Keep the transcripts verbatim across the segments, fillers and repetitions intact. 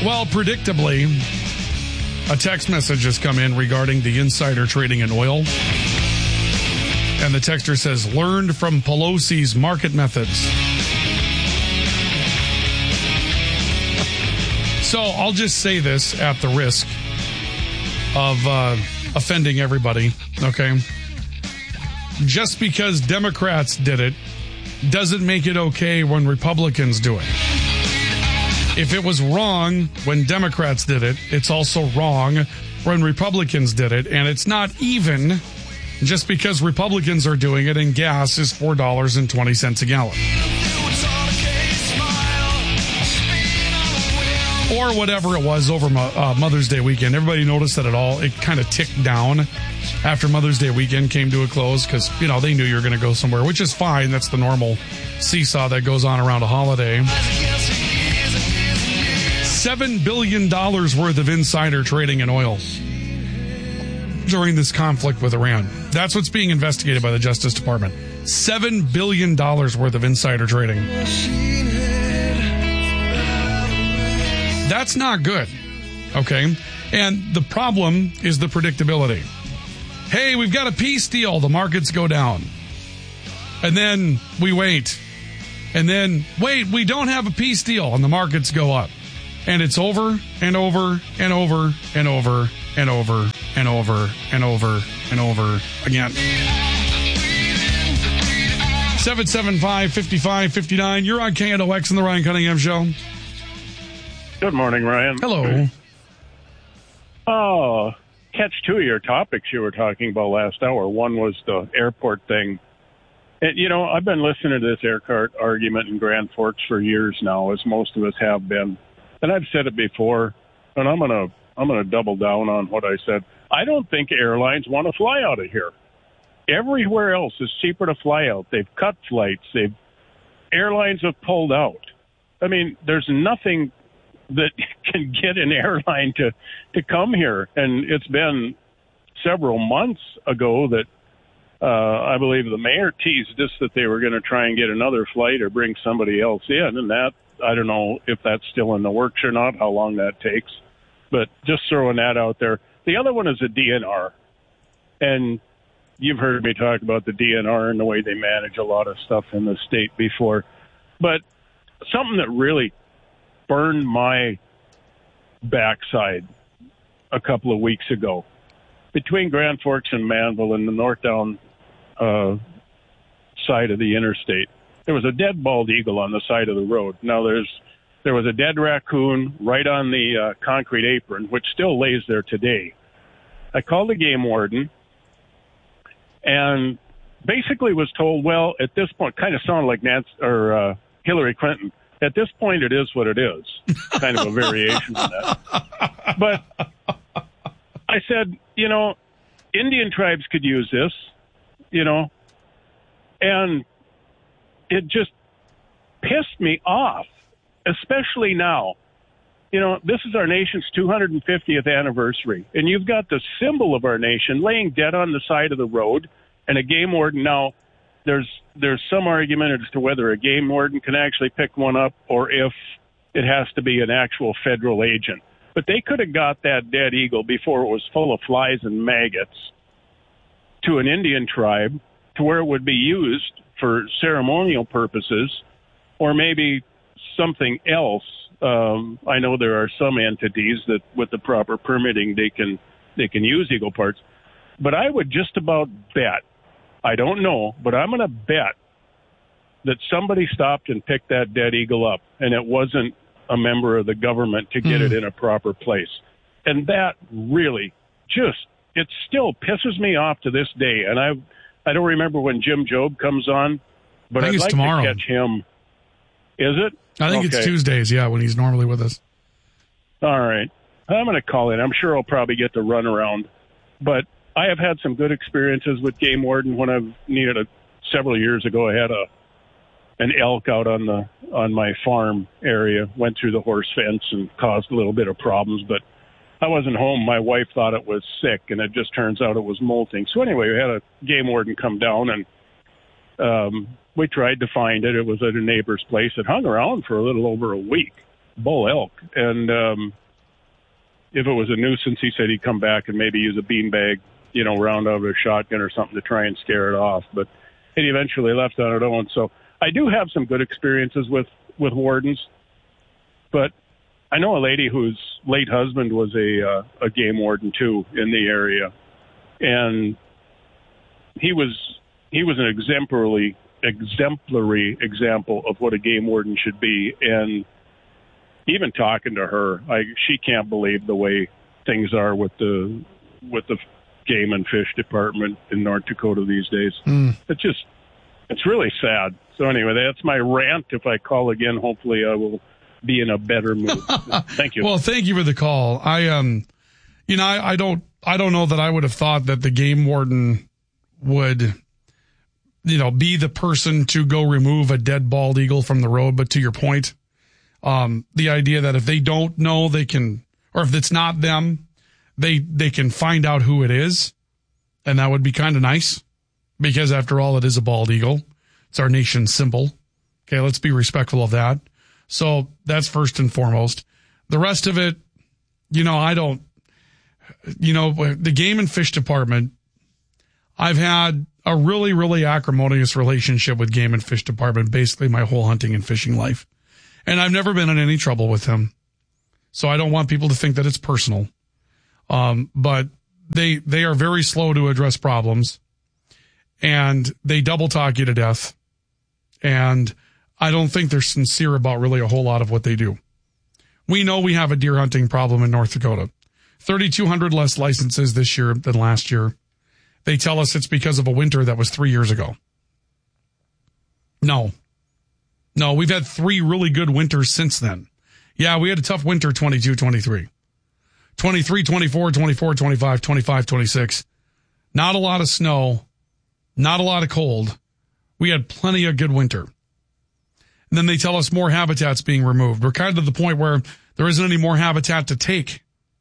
Well, predictably, a text message has come in regarding the insider trading in oil. And the texter says, learned from Pelosi's market methods. So I'll just say this at the risk of uh, offending everybody, okay? Just because Democrats did it doesn't make it okay when Republicans do it. If it was wrong when Democrats did it, it's also wrong when Republicans did it. And it's not even just because Republicans are doing it and gas is four dollars and twenty cents a gallon. Or whatever it was over uh, Mother's Day weekend. Everybody noticed that it all, it kind of ticked down after Mother's Day weekend came to a close because, you know, they knew you were going to go somewhere, which is fine. That's the normal seesaw that goes on around a holiday. seven billion dollars worth of insider trading in oil during this conflict with Iran. That's what's being investigated by the Justice Department. seven billion dollars worth of insider trading. That's not good, okay? And the problem is the predictability. Hey, we've got a peace deal. The markets go down. And then we wait. And then, wait, we don't have a peace deal. And the markets go up. And it's over and over and over and over and over and over and over and over again. seven seven five, five five five nine. You're on K N O X and the Ryan Cunningham Show. Good morning, Ryan. Hello. Oh, catch two of your topics you were talking about last hour. One was the airport thing. And, you know, I've been listening to this airport argument in Grand Forks for years now, as most of us have been. And I've said it before, and I'm gonna I'm gonna double down on what I said. I don't think airlines want to fly out of here. Everywhere else is cheaper to fly out. They've cut flights. They've airlines have pulled out. I mean, there's nothing that can get an airline to to come here, and it's been several months ago that uh, I believe the mayor teased us that they were going to try and get another flight or bring somebody else in, and that. I don't know if that's still in the works or not, how long that takes, but just throwing that out there. The other one is a D N R, and you've heard me talk about the D N R and the way they manage a lot of stuff in the state before, but something that really burned my backside a couple of weeks ago, between Grand Forks and Manville and the north down uh, side of the interstate, there was a dead bald eagle on the side of the road. Now, there's there was a dead raccoon right on the uh, concrete apron, which still lays there today. I called the game warden and basically was told, well, at this point, kind of sounded like Nancy or uh, Hillary Clinton. At this point, it is what it is. Kind of a variation of that. But I said, you know, Indian tribes could use this, you know, and it just pissed me off, especially now. You know, this is our nation's two hundred fiftieth anniversary, and you've got the symbol of our nation laying dead on the side of the road, and a game warden. Now, there's there's some argument as to whether a game warden can actually pick one up or if it has to be an actual federal agent. But they could have got that dead eagle before it was full of flies and maggots to an Indian tribe to where it would be used for ceremonial purposes, or maybe something else. Um, I know there are some entities that, with the proper permitting, they can they can use eagle parts. But I would just about bet, I don't know, but I'm going to bet that somebody stopped and picked that dead eagle up, and it wasn't a member of the government to get mm. it in a proper place. And that really just, it still pisses me off to this day. And I I don't remember when Jim Jobe comes on, but I think I'd it's like tomorrow. to catch him. Is it? I think okay. It's Tuesdays, yeah, when he's normally with us. All right. I'm going to call in. I'm sure I'll probably get the runaround. But I have had some good experiences with game warden when I've needed a several years ago. I had a an elk out on the on my farm area, went through the horse fence and caused a little bit of problems, but I wasn't home. My wife thought it was sick, and it just turns out it was molting. So anyway, we had a game warden come down, and um, we tried to find it. It was at a neighbor's place. It hung around for a little over a week. bull elk. And um, if it was a nuisance, he said he'd come back and maybe use a beanbag, you know, round out of a shotgun or something to try and scare it off. But it eventually left on its own. So I do have some good experiences with, with wardens. But I know a lady whose late husband was a uh, a game warden, too, in the area. And he was he was an exemplary exemplary example of what a game warden should be. And even talking to her, I, she can't believe the way things are with the with the game and fish department in North Dakota these days. Mm. It's just, it's really sad. So anyway, that's my rant. If I call again, hopefully I will be in a better mood. Thank you. Well, thank you for the call. I, um, you know, I, I don't, I don't know that I would have thought that the game warden would, you know, be the person to go remove a dead bald eagle from the road. But to your point, um, the idea that if they don't know, they can, or if it's not them, they, they can find out who it is. And that would be kind of nice because after all, it is a bald eagle. It's our nation's symbol. Okay. Let's be respectful of that. So that's first and foremost. The rest of it, you know, I don't, you know, the game and fish department, I've had a really, really acrimonious relationship with game and fish department basically my whole hunting and fishing life. And I've never been in any trouble with them. So I don't want people to think that it's personal. Um, but they, they are very slow to address problems and they double talk you to death. And I don't think they're sincere about really a whole lot of what they do. We know we have a deer hunting problem in North Dakota. thirty-two hundred less licenses this year than last year. They tell us it's because of a winter that was three years ago. No. No, we've had three really good winters since then. Yeah, we had a tough winter twenty-two twenty-three. twenty-three twenty-four, twenty-four twenty-five, twenty-five twenty-six. Not a lot of snow. Not a lot of cold. We had plenty of good winter. And then they tell us more habitat's being removed. We're kind of to the point where there isn't any more habitat to take.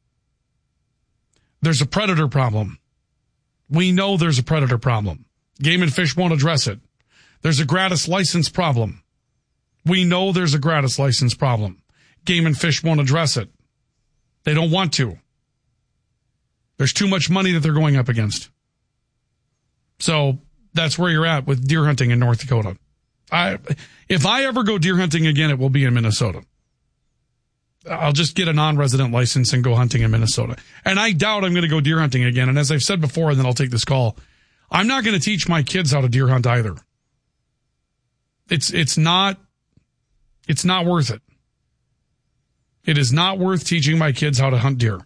There's a predator problem. We know there's a predator problem. Game and Fish won't address it. There's a gratis license problem. We know there's a gratis license problem. Game and Fish won't address it. They don't want to. There's too much money that they're going up against. So that's where you're at with deer hunting in North Dakota. I, if I ever go deer hunting again, it will be in Minnesota. I'll just get a non-resident license and go hunting in Minnesota. And I doubt I'm going to go deer hunting again. And as I've said before, and then I'll take this call, I'm not going to teach my kids how to deer hunt either. It's, it's not, it's not worth it. It is not worth teaching my kids how to hunt deer.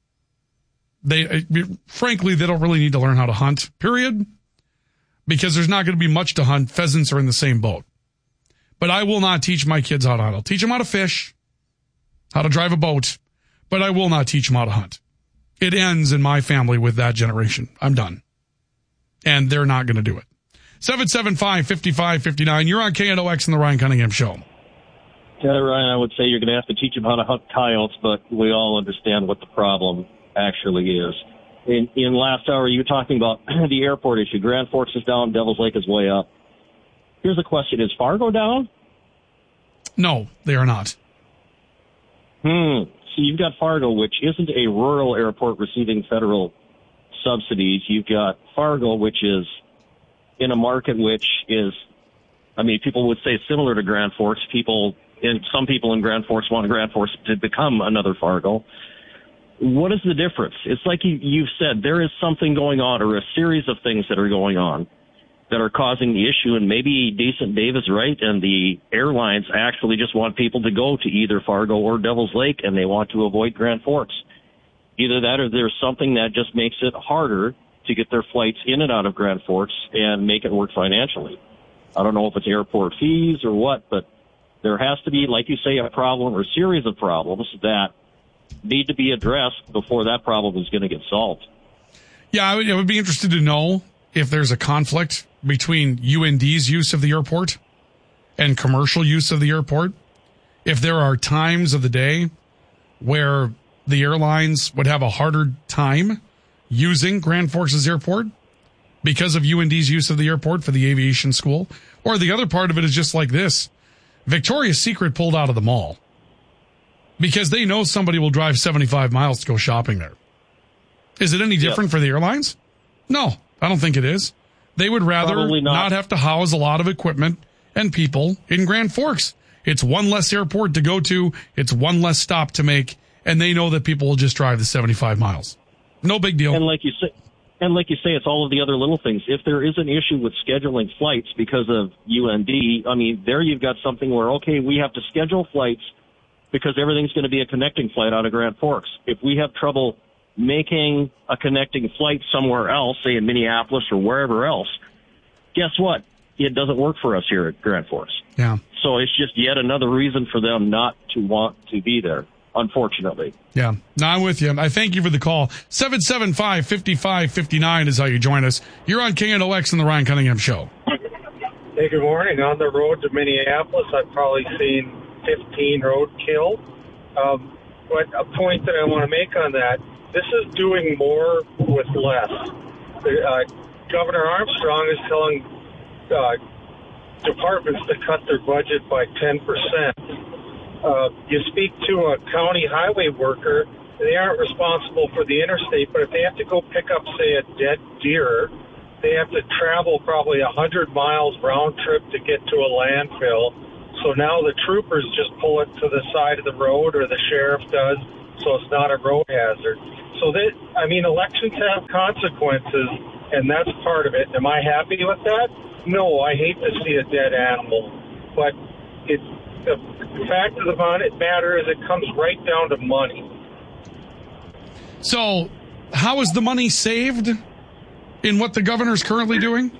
They, frankly, they don't really need to learn how to hunt, period. Because there's not going to be much to hunt. Pheasants are in the same boat. But I will not teach my kids how to hunt. I'll teach them how to fish, how to drive a boat, but I will not teach them how to hunt. It ends in my family with that generation. I'm done. And they're not going to do it. seven seven five, five five five nine. You're on K N O X and the Ryan Cunningham Show. Yeah, Ryan, I would say you're going to have to teach them how to hunt coyotes, but we all understand what the problem actually is. In, in last hour, you were talking about the airport issue. Grand Forks is down, Devil's Lake is way up. Here's a question. Is Fargo down? No, they are not. Hmm. So you've got Fargo, which isn't a rural airport receiving federal subsidies. You've got Fargo, which is in a market which is, I mean, people would say similar to Grand Forks. People, and some people in Grand Forks want Grand Forks to become another Fargo. What is the difference? It's like you, you've said, there is something going on, or a series of things that are going on that are causing the issue, and maybe Decent Dave is right, and the airlines actually just want people to go to either Fargo or Devil's Lake, and they want to avoid Grand Forks. Either that, or there's something that just makes it harder to get their flights in and out of Grand Forks and make it work financially. I don't know if it's airport fees or what, but there has to be, like you say, a problem or a series of problems that need to be addressed before that problem is going to get solved. Yeah, I would, I would be interested to know if there's a conflict between U N D's use of the airport and commercial use of the airport. If there are times of the day where the airlines would have a harder time using Grand Forks' airport because of U N D's use of the airport for the aviation school, or the other part of it is just like this. Victoria's Secret pulled out of the mall. because they know somebody will drive seventy-five miles to go shopping there. Is it any different yep. for the airlines? No, I don't think it is. They would rather not. not have to house a lot of equipment and people in Grand Forks. It's one less airport to go to. It's one less stop to make. And they know that people will just drive the seventy-five miles. No big deal. And like you say, and like you say, it's all of the other little things. If there is an issue with scheduling flights because of U N D, I mean, there you've got something where, okay, we have to schedule flights because everything's going to be a connecting flight out of Grand Forks. If we have trouble making a connecting flight somewhere else, say in Minneapolis or wherever else, guess what? It doesn't work for us here at Grand Forks. Yeah. So it's just yet another reason for them not to want to be there, unfortunately. Yeah. No, I'm with you. I thank you for the call. seven seven five, five five five nine is how you join us. You're on K N O X and the Ryan Cunningham Show. Hey, good morning. On the road to Minneapolis, I've probably seen fifteen roadkill. Um, but a point that I want to make on that, this is doing more with less. Uh, Governor Armstrong is telling uh, departments to cut their budget by ten percent. Uh, you speak to a county highway worker, they aren't responsible for the interstate, but if they have to go pick up, say, a dead deer, they have to travel probably one hundred miles round trip to get to a landfill. So now the troopers just pull it to the side of the road, or the sheriff does, so it's not a road hazard. So, that, I mean, elections have consequences, and that's part of it. Am I happy with that? No, I hate to see a dead animal. But it, the fact of the matter is it comes right down to money. So how is the money saved in what the governor's currently doing?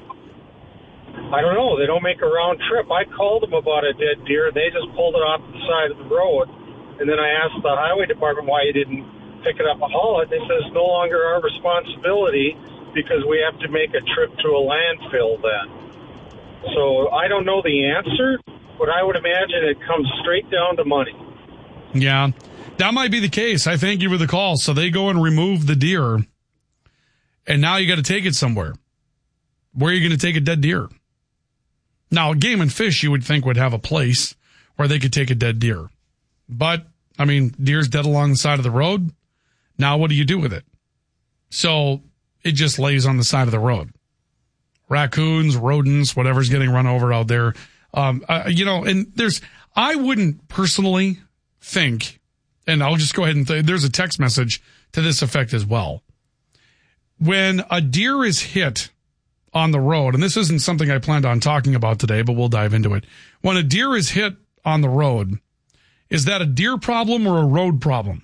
I don't know. They don't make a round trip. I called them about a dead deer. They just pulled it off the side of the road. And then I asked the highway department why you didn't pick it up and haul it. They said it's no longer our responsibility because we have to make a trip to a landfill then. So I don't know the answer, but I would imagine it comes straight down to money. Yeah, that might be the case. I thank you for the call. So they go and remove the deer, and now you got to take it somewhere. Where are you going to take a dead deer? Now, Game and Fish, you would think, would have a place where they could take a dead deer. But, I mean, deer's dead along the side of the road. Now what do you do with it? So it just lays on the side of the road. Raccoons, rodents, whatever's getting run over out there. Um, uh, you know, and there's, I wouldn't personally think, and I'll just go ahead and, th- there's a text message to this effect as well. When a deer is hit on the road, and this isn't something I planned on talking about today, but we'll dive into it. When a deer is hit on the road, is that a deer problem or a road problem?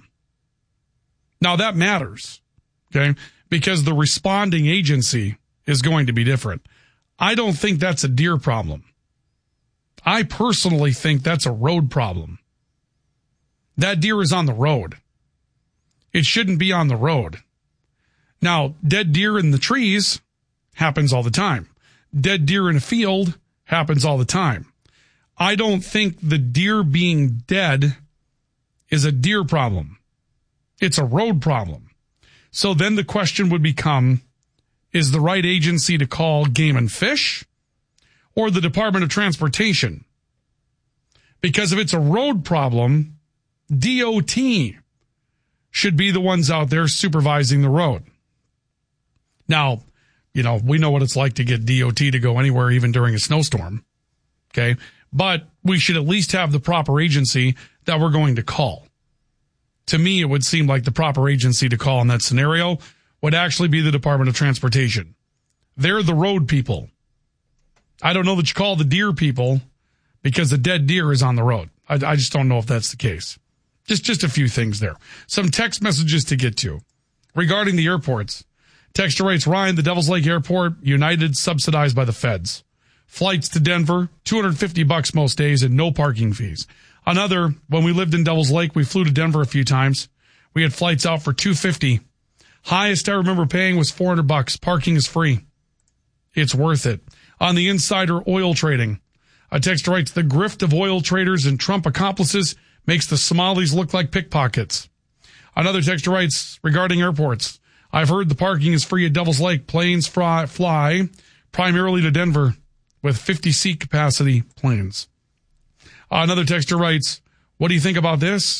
Now that matters, okay? Because the responding agency is going to be different. I don't think that's a deer problem. I personally think that's a road problem. That deer is on the road. It shouldn't be on the road. Now, dead deer in the trees happens all the time. Dead deer in a field happens all the time. I don't think the deer being dead is a deer problem. It's a road problem. So then the question would become, is the right agency to call Game and Fish or the Department of Transportation? Because if it's a road problem, D O T should be the ones out there supervising the road. Now, you know, we know what it's like to get D O T to go anywhere, even during a snowstorm. Okay. But we should at least have the proper agency that we're going to call. To me, it would seem like the proper agency to call in that scenario would actually be the Department of Transportation. They're the road people. I don't know that you call the deer people because the dead deer is on the road. I, I just don't know if that's the case. Just, just a few things there. Some text messages to get to regarding the airports. Texter writes, Ryan, the Devil's Lake Airport, United subsidized by the feds. Flights to Denver, two hundred fifty bucks most days and no parking fees. Another, when we lived in Devil's Lake, we flew to Denver a few times. We had flights out for two hundred fifty. Highest I remember paying was four hundred bucks. Parking is free. It's worth it. On the insider oil trading, a texter writes, the grift of oil traders and Trump accomplices makes the Somalis look like pickpockets. Another texter writes, regarding airports, I've heard the parking is free at Devil's Lake. Planes fly, fly primarily to Denver with fifty seat capacity planes. Another texter writes, what do you think about this?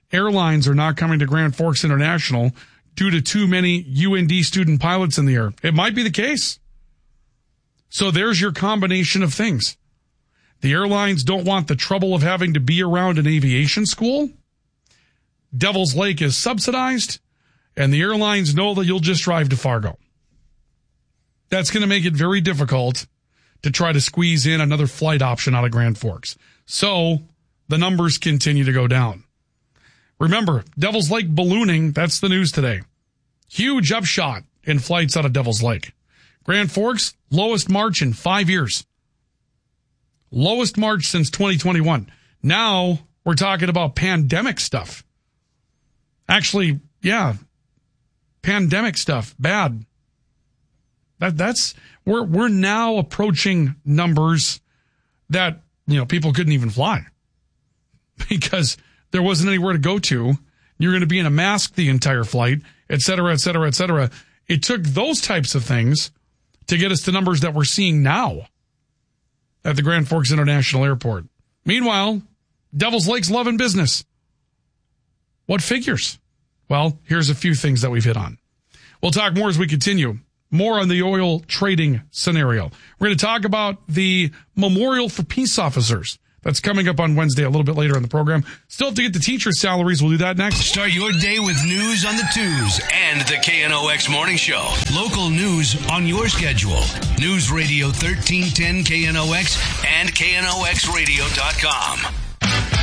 airlines are not coming to Grand Forks International due to too many U N D student pilots in the air. It might be the case. So there's your combination of things. The airlines don't want the trouble of having to be around an aviation school. Devil's Lake is subsidized, and the airlines know that you'll just drive to Fargo. That's going to make it very difficult to try to squeeze in another flight option out of Grand Forks. So the numbers continue to go down. Remember, Devil's Lake ballooning, that's the news today. Huge upshot in flights out of Devil's Lake. Grand Forks, lowest March in five years. Lowest March since twenty twenty-one. Now we're talking about pandemic stuff. Actually, yeah, pandemic stuff, bad. That that's we're we're now approaching numbers that, you know, people couldn't even fly because there wasn't anywhere to go to. You're going to be in a mask the entire flight, et cetera, et cetera, et cetera. It took those types of things to get us to numbers that we're seeing now at the Grand Forks International Airport. Meanwhile, Devil's Lake's loving business. What figures? Well, here's a few things that we've hit on. We'll talk more as we continue. More on the oil trading scenario. We're going to talk about the Memorial for Peace Officers. That's coming up on Wednesday, a little bit later in the program. Still have to get the teachers' salaries. We'll do that next. Start your day with news on the twos and the K N O X Morning Show. Local news on your schedule. News Radio thirteen ten K N O X and K N O X radio dot com.